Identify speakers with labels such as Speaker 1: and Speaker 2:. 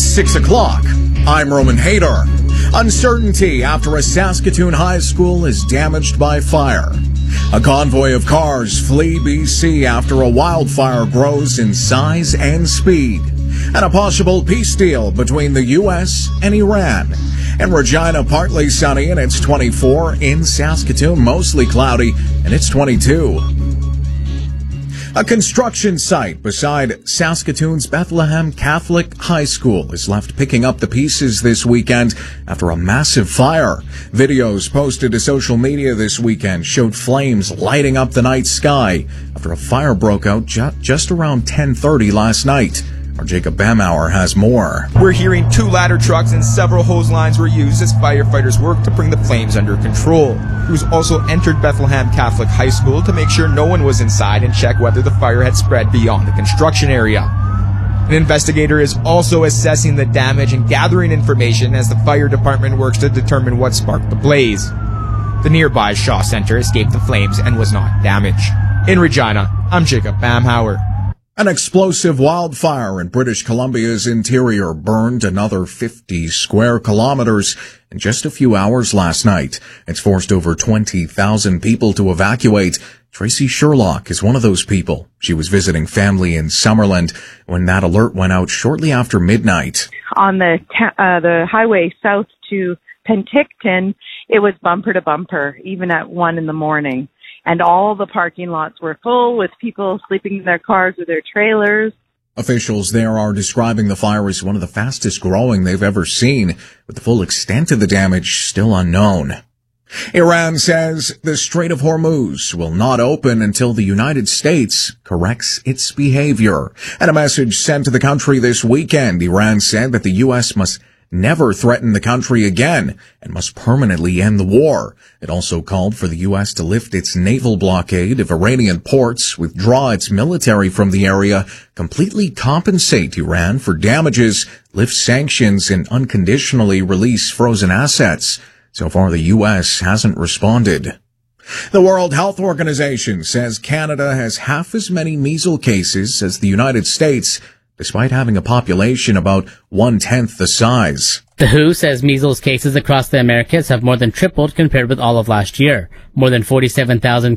Speaker 1: It's 6 o'clock. I'm Roman Hader. Uncertainty after a Saskatoon high school is damaged by fire. A convoy of cars flee BC after a wildfire grows in size and speed. And a possible peace deal between the U.S. and Iran. In Regina, partly sunny and it's 24. In Saskatoon, mostly cloudy and it's 22. A construction site beside Saskatoon's Bethlehem Catholic High School is left picking up the pieces this weekend after a massive fire. Videos posted to social media this weekend showed flames lighting up the night sky after a fire broke out just around 10:30 last night. Our Jacob Bamauer has more.
Speaker 2: We're hearing 2 ladder trucks and several hose lines were used as firefighters worked to bring the flames under control. Crews also entered Bethlehem Catholic High School to make sure no one was inside and check whether the fire had spread beyond the construction area. An investigator is also assessing the damage and gathering information as the fire department works to determine what sparked the blaze. The nearby Shaw Center escaped the flames and was not damaged. In Regina, I'm Jacob Bamauer.
Speaker 1: An explosive wildfire in British Columbia's interior burned another 50 square kilometers in just a few hours last night. It's forced over 20,000 people to evacuate. Tracy Sherlock is one of those people. She was visiting family in Summerland when that alert went out shortly after midnight.
Speaker 3: On the highway south to Penticton, it was bumper to bumper, even at 1 a.m. And all the parking lots were full with people sleeping in their cars or their trailers.
Speaker 1: Officials there are describing the fire as one of the fastest growing they've ever seen, with the full extent of the damage still unknown. Iran says the Strait of Hormuz will not open until the United States corrects its behavior. In a message sent to the country this weekend, Iran said that the U.S. must never threaten the country again and must permanently end the war. It also called for the U.S. to lift its naval blockade of Iranian ports, withdraw its military from the area, completely compensate Iran for damages, lift sanctions, and unconditionally release frozen assets. So far, the U.S. hasn't responded. The World Health Organization says Canada has half as many measles cases as the United States, despite having a population about 1/10 the size.
Speaker 4: The WHO says measles cases across the Americas have more than tripled compared with all of last year. More than 47,000